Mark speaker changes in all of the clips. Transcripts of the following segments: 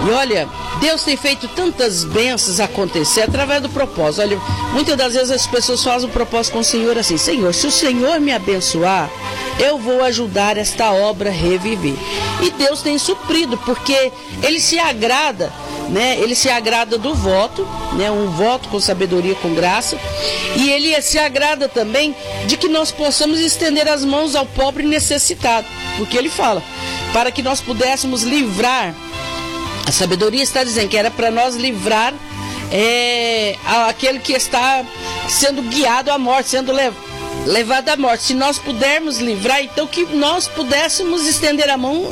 Speaker 1: E olha, Deus tem feito tantas bênçãos acontecer através do propósito. Olha, muitas das vezes as pessoas fazem um propósito com o Senhor assim: Senhor, se o Senhor me abençoar, eu vou ajudar esta obra a reviver. E Deus tem suprido, porque Ele se agrada, né? Ele se agrada do voto, né? Um voto com sabedoria, com graça. E Ele se agrada também de que nós possamos estender as mãos ao pobre necessitado. Porque Ele fala, para que nós pudéssemos livrar. A sabedoria está dizendo que era para nós livrar aquele que está sendo guiado à morte, sendo levado à morte. Se nós pudermos livrar, então que nós pudéssemos estender a mão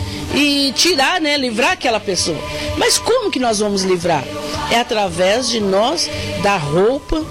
Speaker 1: e tirar, né, livrar aquela pessoa. Mas como que nós vamos livrar? É através de nós dar roupa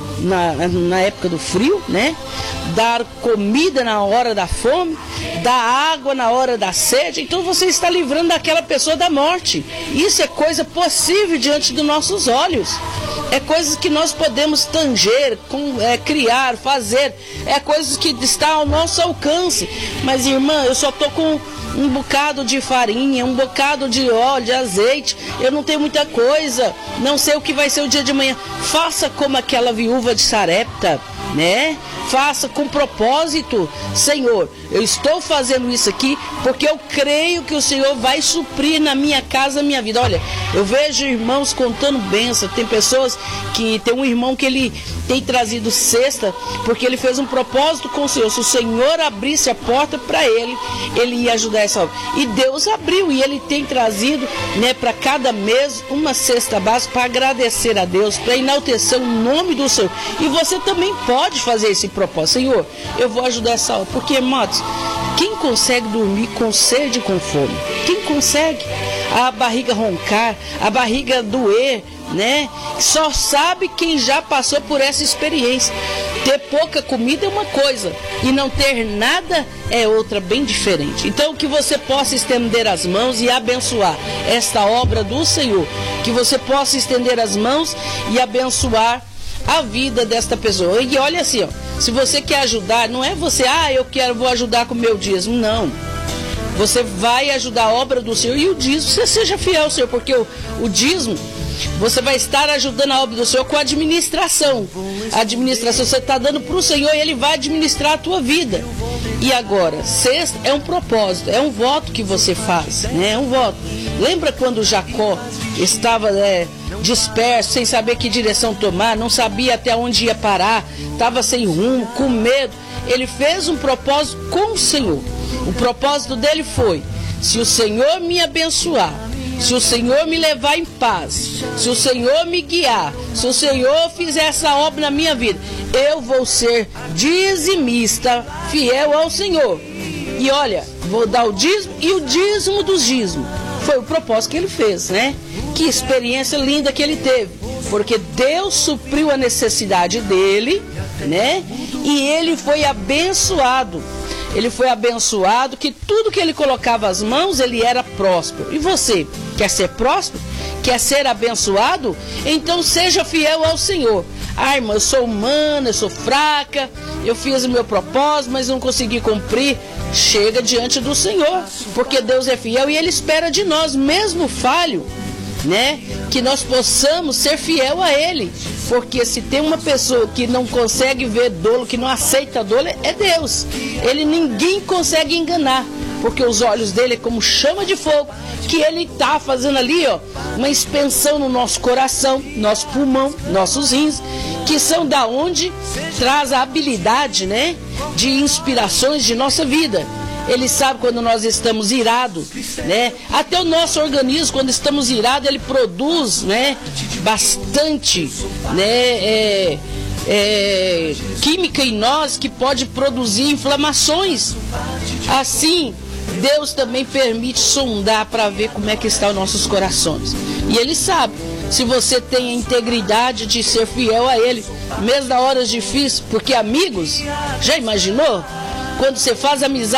Speaker 1: na época do frio, né? Dar comida na hora da fome, dar água na hora da sede. Então você está livrando aquela pessoa da morte. Isso é coisa possível diante dos nossos olhos. É coisas que nós podemos tanger, criar, fazer. É coisas que está ao nosso alcance. Mas, irmã, eu só estou com um bocado de farinha, um bocado de óleo, de azeite. Eu não tenho muita coisa. Não sei o que vai ser o dia de amanhã. Faça como aquela viúva de Sarepta, né? Faça com propósito. Senhor, eu estou fazendo isso aqui porque eu creio que o Senhor vai suprir na minha casa, a minha vida. Olha, eu vejo irmãos contando bênção. Tem pessoas que tem um irmão que ele tem trazido cesta porque ele fez um propósito com o Senhor. Se o Senhor abrisse a porta para ele, ele ia ajudar essa obra. E Deus abriu, e ele tem trazido, né, para cada mês uma cesta básica para agradecer a Deus, para enaltecer o nome do Senhor. E você também pode fazer esse propósito. Senhor, eu vou ajudar essa obra. Porque, irmãos, quem consegue dormir com sede e com fome? Quem consegue? A barriga roncar, a barriga doer, né? Só sabe quem já passou por essa experiência. Ter pouca comida é uma coisa e não ter nada é outra, bem diferente. Então, que você possa estender as mãos e abençoar esta obra do Senhor. Que você possa estender as mãos e abençoar a vida desta pessoa. E olha assim, ó, se você quer ajudar, não é você, vou ajudar com o meu dízimo, não. Você vai ajudar a obra do Senhor e o dízimo, você seja fiel ao Senhor, porque o dízimo, você vai estar ajudando a obra do Senhor com a administração. A administração você está dando para o Senhor e Ele vai administrar a tua vida. E agora, sexta é um propósito, é um voto que você faz, né? É um voto. Lembra quando Jacó estava disperso, sem saber que direção tomar, não sabia até onde ia parar, estava sem rumo, com medo? Ele fez um propósito com o Senhor. O propósito dele foi: se o Senhor me abençoar, se o Senhor me levar em paz, se o Senhor me guiar, se o Senhor fizer essa obra na minha vida, eu vou ser dizimista, fiel ao Senhor. E olha, vou dar o dízimo e o dízimo dos dízimos. Foi o propósito que ele fez, né? Que experiência linda que ele teve. Porque Deus supriu a necessidade dele, né? E ele foi abençoado. Ele foi abençoado, que tudo que ele colocava as mãos, ele era próspero. E você, quer ser próspero? Quer ser abençoado? Então seja fiel ao Senhor. Irmã, eu sou humana, eu sou fraca, eu fiz o meu propósito, mas não consegui cumprir. Chega diante do Senhor, porque Deus é fiel e Ele espera de nós, mesmo falho, né? Que nós possamos ser fiel a Ele. Porque se tem uma pessoa que não consegue ver dolo, que não aceita dolo, é Deus. Ninguém consegue enganar, porque os olhos dele é como chama de fogo, que ele está fazendo ali, ó, uma expansão no nosso coração, nosso pulmão, nossos rins, que são da onde traz a habilidade, né, de inspirações de nossa vida. Ele sabe quando nós estamos irados, né? Até o nosso organismo, quando estamos irados, ele produz, né, bastante, né, química em nós que pode produzir inflamações. Assim, Deus também permite sondar para ver como é que estão os nossos corações. E Ele sabe se você tem a integridade de ser fiel a Ele, mesmo nas horas difíceis, porque amigos, já imaginou? Quando você faz amizade